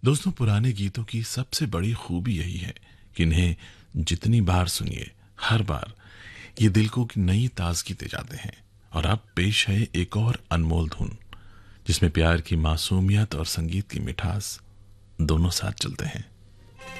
दोस्तों, पुराने गीतों की सबसे बड़ी खूबी यही है कि इन्हें जितनी बार सुनिए, हर बार ये दिल को की नई ताजगी दे जाते हैं। और अब पेश है एक और अनमोल धुन, जिसमें प्यार की मासूमियत और संगीत की मिठास दोनों साथ चलते हैं।